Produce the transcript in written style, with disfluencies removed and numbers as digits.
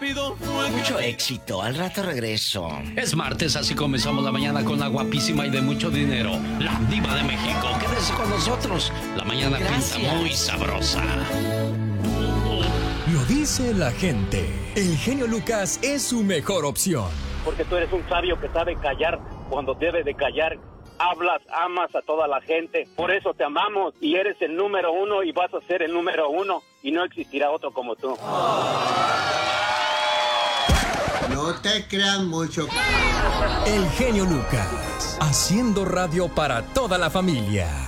rápido fue. Mucho éxito, al rato regreso. Es martes, así comenzamos la mañana con la guapísima y de mucho dinero, la Diva de México. Quédese con nosotros, la mañana pinta muy sabrosa. Lo dice la gente. El genio Lucas es su mejor opción. Porque tú eres un sabio que sabe callar cuando debe de callar. Hablas, amas a toda la gente. Por eso te amamos y eres el número uno y vas a ser el número uno y no existirá otro como tú. No te creas mucho. El genio Lucas, haciendo radio para toda la familia.